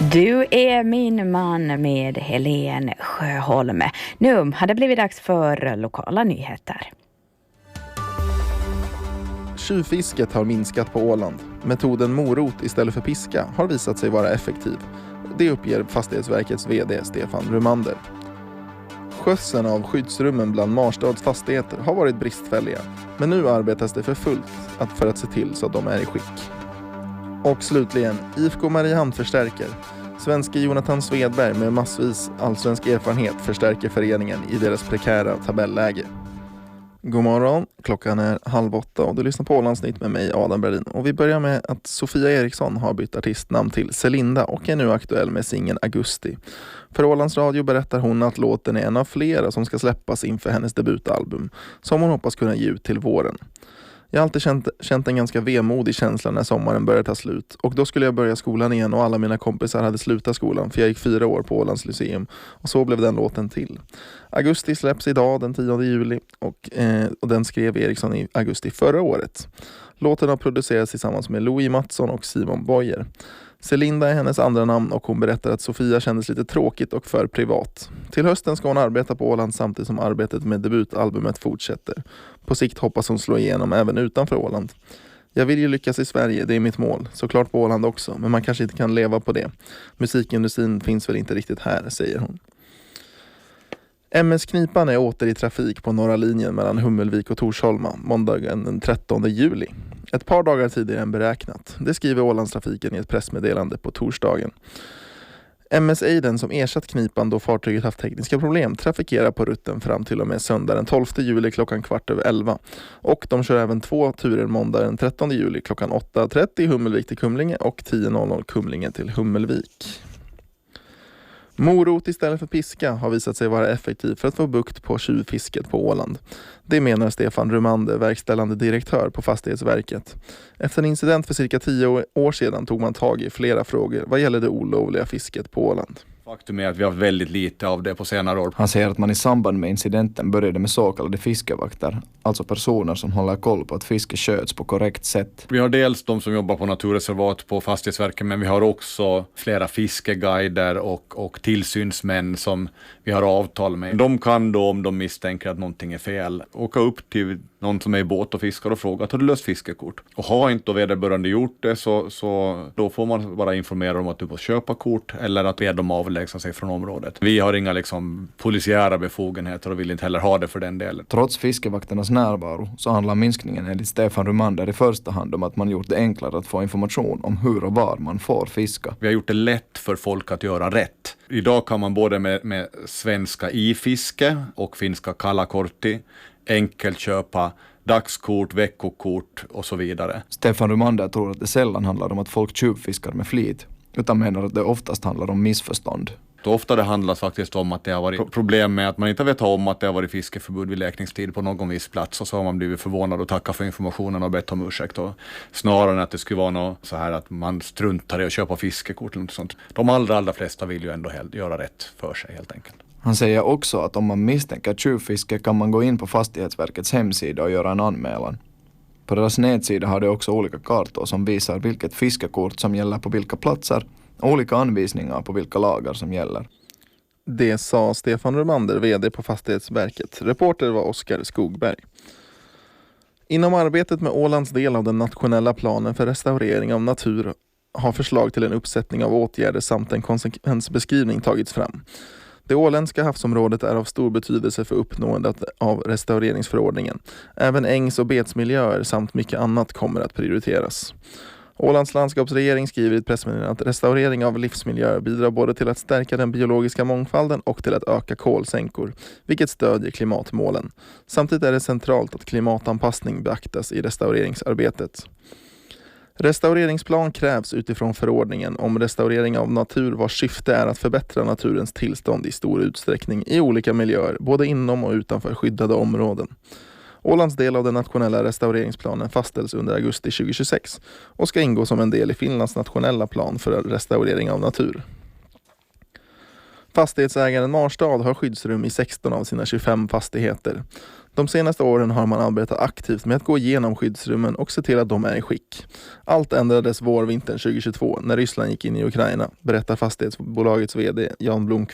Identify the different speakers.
Speaker 1: Du är min man med Helene Sjöholm. Nu har det blivit dags för lokala nyheter.
Speaker 2: Tjuvfisket har minskat på Åland. Metoden morot istället för piska har visat sig vara effektiv. Det uppger Fastighetsverkets vd Stefan Rumander. Skötseln av skyddsrummen bland Marstads fastigheter har varit bristfälliga. Men nu arbetas det för fullt för att se till så att de är i skick. Och slutligen, IFK Mariehamn förstärker. Svenske Jonathan Svedberg med massvis allsvensk erfarenhet förstärker föreningen i deras prekära tabelläge. God morgon, klockan är 7:30 och du lyssnar på Ålandsnytt med mig Adam Berlin. Och vi börjar med att Sofia Eriksson har bytt artistnamn till Celinda och är nu aktuell med singeln Augusti. För Ålands Radio berättar hon att låten är en av flera som ska släppas inför hennes debutalbum som hon hoppas kunna ge ut till våren. Jag har alltid känt en ganska vemodig känsla när sommaren började ta slut. Och då skulle jag börja skolan igen och alla mina kompisar hade slutat skolan för jag gick 4 år på Ålands Lyceum. Och så blev den låten till. Augusti släpps idag den 10 juli och den skrev Eriksson i augusti förra året. Låten har producerats tillsammans med Louis Mattsson och Simon Boyer. Celinda är hennes andra namn och hon berättar att Sofia kändes lite tråkigt och för privat. Till hösten ska hon arbeta på Åland samtidigt som arbetet med debutalbumet fortsätter. På sikt hoppas hon slå igenom även utanför Åland. Jag vill ju lyckas i Sverige, det är mitt mål. Såklart på Åland också, men man kanske inte kan leva på det. Musikindustrin finns väl inte riktigt här, säger hon. MS Knipan är åter i trafik på norra linjen mellan Hummelvik och Torsholma måndagen den 13 juli. Ett par dagar tidigare än beräknat. Det skriver Ålandstrafiken i ett pressmeddelande på torsdagen. MS Aiden som ersatt Knipan då fartyget haft tekniska problem trafikerar på rutten fram till och med söndag den 12 juli klockan 11:15. Och de kör även 2 turer måndag den 13 juli klockan 8:30 Hummelvik till Kumlinge och 10:00 Kumlinge till Hummelvik. Morot istället för piska har visat sig vara effektiv för att få bukt på tjuvfisket på Åland. Det menar Stefan Rumander, verkställande direktör på Fastighetsverket. Efter en incident för cirka 10 år sedan tog man tag i flera frågor vad gäller det olovliga fisket på Åland.
Speaker 3: Faktum är att vi har haft väldigt lite av det på senare år.
Speaker 4: Han säger att man i samband med incidenten började med så kallade fiskevakter, alltså personer som håller koll på att fiske sköts på korrekt sätt.
Speaker 3: Vi har dels de som jobbar på naturreservat på Fastighetsverket, men vi har också flera fiskeguider och tillsynsmän som vi har avtal med. De kan då, om de misstänker att någonting är fel, åka upp till någon som är i båt och fiskar och fråga: har du löst fiskekort? Och har inte vederbörande gjort det så då får man bara informera om att du får köpa kort eller att be dem avlägsna sig från området. Vi har inga polisiära befogenheter och vill inte heller ha det för den delen.
Speaker 4: Trots fiskevakternas närvaro så handlar minskningen enligt Stefan Rumander i första hand om att man gjort det enklare att få information om hur och var man får fiska.
Speaker 3: Vi har gjort det lätt för folk att göra rätt. Idag kan man både med svenska i-fiske och finska kalakortti enkelt köpa dagskort, veckokort och så vidare.
Speaker 4: Stefan Rumander tror att det sällan handlar om att folk tjuvfiskar med flit, utan menar att det oftast handlar om missförstånd.
Speaker 3: Ofta det handlar faktiskt om att det har varit problem med att man inte vet om att det har varit fiskeförbud vid läkningstid på någon viss plats, och så har man blivit förvånad och tackat för informationen och bett om ursäkt. Och snarare än att det skulle vara något så här att man struntar i att köpa fiskekort eller något sånt. De allra flesta vill ju ändå göra rätt för sig helt enkelt.
Speaker 4: Han säger också att om man misstänker tjuvfiske kan man gå in på Fastighetsverkets hemsida och göra en anmälan. På deras nätsida har de också olika kartor som visar vilket fiskekort som gäller på vilka platser och olika anvisningar på vilka lagar som gäller.
Speaker 2: Det sa Stefan Rumander, vd på Fastighetsverket. Reporter var Oskar Skogberg. Inom arbetet med Ålands del av den nationella planen för restaurering av natur har förslag till en uppsättning av åtgärder samt en konsekvensbeskrivning tagits fram. Det åländska havsområdet är av stor betydelse för uppnåendet av restaureringsförordningen. Även ängs- och betsmiljöer samt mycket annat kommer att prioriteras. Ålands landskapsregering skriver i ett pressmeddelande att restaurering av livsmiljöer bidrar både till att stärka den biologiska mångfalden och till att öka kolsänkor, vilket stödjer klimatmålen. Samtidigt är det centralt att klimatanpassning beaktas i restaureringsarbetet. Restaureringsplan krävs utifrån förordningen om restaurering av natur vars syfte är att förbättra naturens tillstånd i stor utsträckning i olika miljöer, både inom och utanför skyddade områden. Ålands del av den nationella restaureringsplanen fastställs under augusti 2026 och ska ingå som en del i Finlands nationella plan för restaurering av natur. Fastighetsägaren Marstad har skyddsrum i 16 av sina 25 fastigheter. De senaste åren har man arbetat aktivt med att gå igenom skyddsrummen och se till att de är i skick. Allt ändrades vårvintern 2022 när Ryssland gick in i Ukraina, berättar fastighetsbolagets vd Jan Blomqvist.